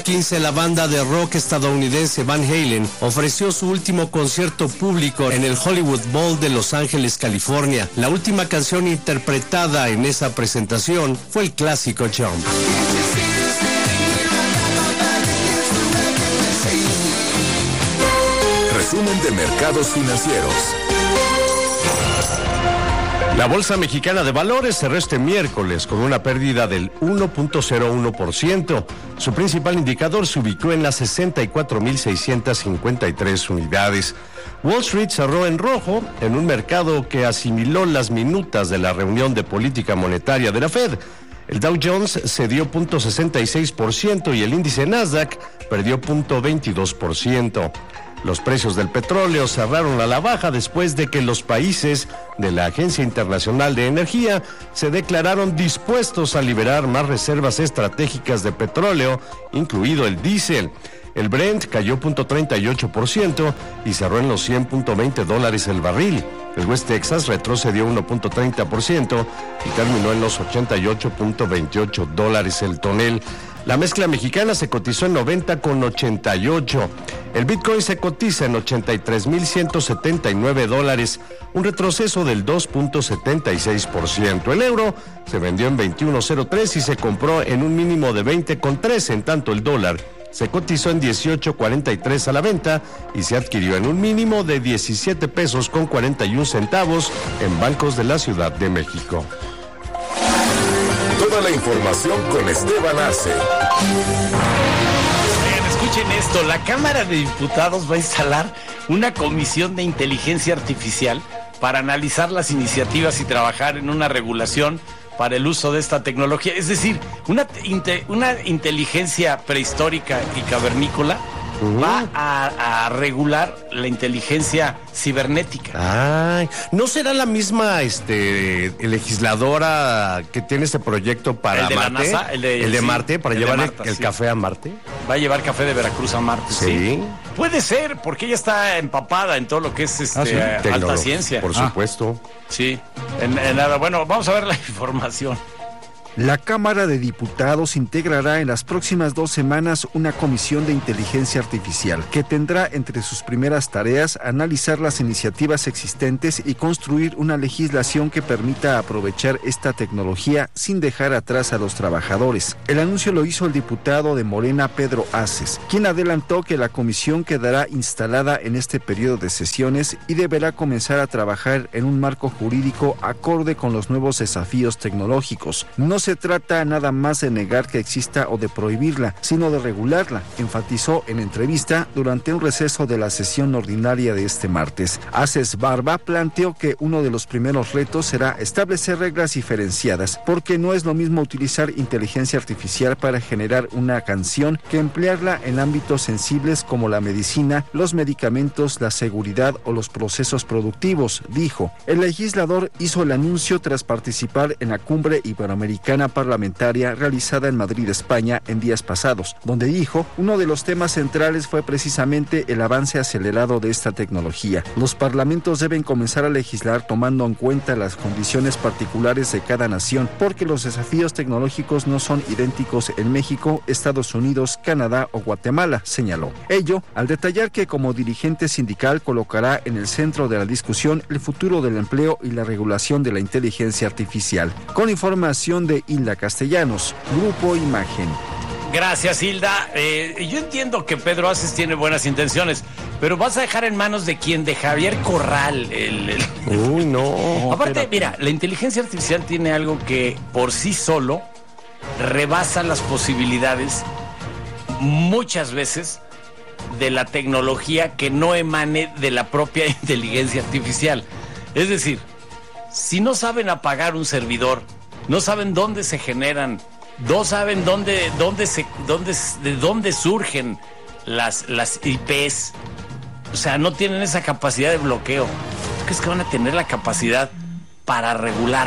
15, la banda de rock estadounidense Van Halen ofreció su último concierto público en el Hollywood Bowl de Los Ángeles, California. La última canción interpretada en esa presentación fue el clásico Jump. Resumen de mercados financieros. La Bolsa Mexicana de Valores cerró este miércoles con una pérdida del 1.01%. Su principal indicador se ubicó en las 64.653 unidades. Wall Street cerró en rojo en un mercado que asimiló las minutas de la reunión de política monetaria de la Fed. El Dow Jones cedió 0.66% y el índice Nasdaq perdió 0.22%. Los precios del petróleo cerraron a la baja después de que los países de la Agencia Internacional de Energía se declararon dispuestos a liberar más reservas estratégicas de petróleo, incluido el diésel. El Brent cayó 0.38% y cerró en los $100.20 el barril. El West Texas retrocedió 1.30% y terminó en los $88.28 el tonel. La mezcla mexicana se cotizó en 90.88. El Bitcoin se cotiza en $83,179, un retroceso del 2.76%. El euro se vendió en 21.03 y se compró en un mínimo de 20.3, en tanto el dólar se cotizó en 18.43 a la venta y se adquirió en un mínimo de 17 pesos con 41 centavos en bancos de la Ciudad de México. Toda la información con Esteban Arce. Escuchen esto, la Cámara de Diputados va a instalar una comisión de inteligencia artificial para analizar las iniciativas y trabajar en una regulación para el uso de esta tecnología. Es decir, una inteligencia prehistórica y cavernícola va a regular la inteligencia cibernética. Ay, ¿no será la misma legisladora que tiene este proyecto para el de Marte? La NASA, el de Marte, para llevar Marta, el café a Marte. Va a llevar café de Veracruz a Marte. Sí. Puede ser, porque ella está empapada en todo lo que es alta ciencia. Por supuesto. Sí. En nada. Bueno, vamos a ver la información. La Cámara de Diputados integrará en las próximas 2 semanas una comisión de inteligencia artificial que tendrá entre sus primeras tareas analizar las iniciativas existentes y construir una legislación que permita aprovechar esta tecnología sin dejar atrás a los trabajadores. El anuncio lo hizo el diputado de Morena, Pedro Aces, quien adelantó que la comisión quedará instalada en este periodo de sesiones y deberá comenzar a trabajar en un marco jurídico acorde con los nuevos desafíos tecnológicos. No se trata nada más de negar que exista o de prohibirla, sino de regularla, enfatizó en entrevista durante un receso de la sesión ordinaria de este martes. Aces Barba planteó que uno de los primeros retos será establecer reglas diferenciadas, porque no es lo mismo utilizar inteligencia artificial para generar una canción que emplearla en ámbitos sensibles como la medicina, los medicamentos, la seguridad o los procesos productivos, dijo. El legislador hizo el anuncio tras participar en la Cumbre Iberoamericana Parlamentaria realizada en Madrid, España, en días pasados, donde dijo, uno de los temas centrales fue precisamente el avance acelerado de esta tecnología. Los parlamentos deben comenzar a legislar tomando en cuenta las condiciones particulares de cada nación, porque los desafíos tecnológicos no son idénticos en México, Estados Unidos, Canadá o Guatemala, señaló. Ello, al detallar que como dirigente sindical colocará en el centro de la discusión el futuro del empleo y la regulación de la inteligencia artificial. Con información de Hilda Castellanos, Grupo Imagen. Gracias, Hilda. Yo entiendo que Pedro Aces tiene buenas intenciones, pero vas a dejar en manos de quién, de Javier Corral. Uy, no. Aparte, mira, la inteligencia artificial tiene algo que por sí solo rebasa las posibilidades muchas veces de la tecnología que no emane de la propia inteligencia artificial. Es decir, si no saben apagar un servidor, no saben dónde se generan, no saben de dónde surgen las IPs, o sea, no tienen esa capacidad de bloqueo. ¿Crees que van a tener la capacidad para regular